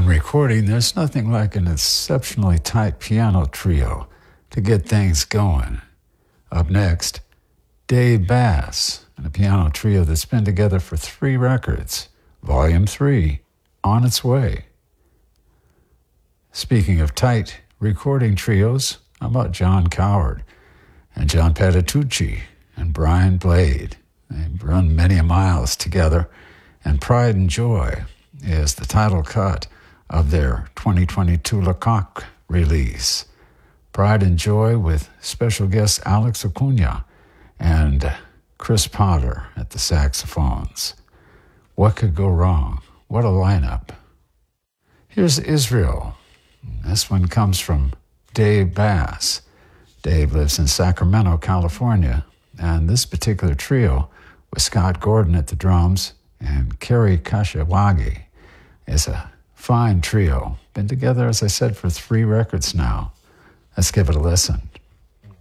When recording, there's nothing like an exceptionally tight piano trio to get things going. Up next, Dave Bass and a piano trio that's been together for 3 records. Volume 3, on its way. Speaking of tight recording trios, how about John Coward and John Patitucci and Brian Blade? They've run many miles together, and Pride and Joy is the title cut of their 2022 Lecoq release. Pride and Joy with special guest Alex Acuna and Chris Potter at the saxophones. What could go wrong? What a lineup. Here's Israel. This one comes from Dave Bass. Dave lives in Sacramento, California, and this particular trio with Scott Gordon at the drums and Kerry Kashiwagi is a fine trio. Been together, as I said, for 3 records now. Let's give it a listen.